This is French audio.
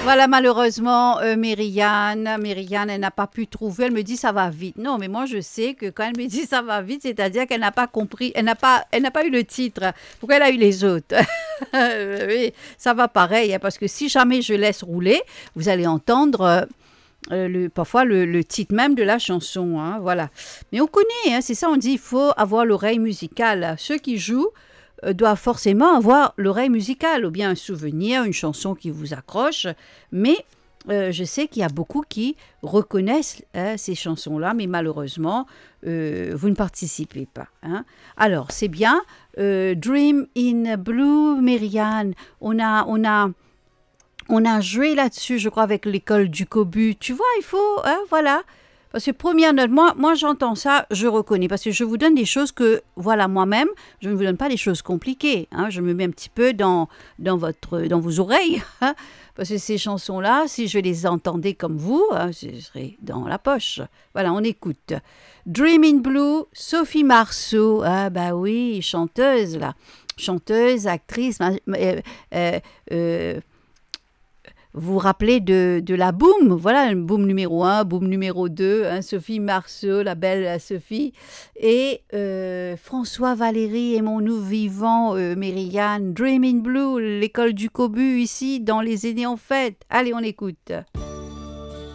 Voilà, malheureusement, Myriane, elle n'a pas pu trouver. Elle me dit ça va vite. Non, mais moi, je sais que quand elle me dit ça va vite, c'est-à-dire qu'elle n'a pas compris, elle n'a pas eu le titre. Pourquoi elle a eu les autres? Oui, ça va pareil, hein, parce que si jamais je laisse rouler, vous allez entendre parfois le titre même de la chanson. Hein, voilà. Mais on connaît, hein, c'est ça, on dit il faut avoir l'oreille musicale. Ceux qui jouent doivent forcément avoir l'oreille musicale, ou bien un souvenir, une chanson qui vous accroche. Mais je sais qu'il y a beaucoup qui reconnaissent ces chansons-là, mais malheureusement, vous ne participez pas. Hein. Alors, c'est bien. Dream in Blue, Myriane. On a joué là-dessus, je crois, avec l'école du Cobu. Tu vois, il faut, hein, voilà. Parce que première note, moi j'entends ça, je reconnais. Parce que je vous donne des choses que, voilà, moi-même, je ne vous donne pas des choses compliquées. Hein, je me mets un petit peu dans vos oreilles. Hein, parce que ces chansons-là, si je les entendais comme vous, hein, ce serait dans la poche. Voilà, on écoute. Dream in Blue, Sophie Marceau. Ah bah oui, chanteuse, là. Chanteuse, actrice, euh, euh, vous vous rappelez de la Boom, voilà, Boom numéro 1, Boom numéro 2, hein, Sophie Marceau, la belle Sophie, et François Valéry, Aimons-nous vivants, Myriane, Dream in Blue, l'école du Cobu, ici, dans Les Aînés en fête. Allez, on écoute.